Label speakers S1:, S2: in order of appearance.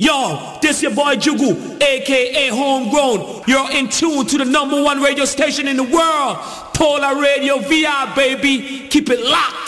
S1: Yo, this your boy Jugu, aka Homegrown. You're in tune to the #1 radio station in the world, Polar Radio VI, baby. Keep it locked.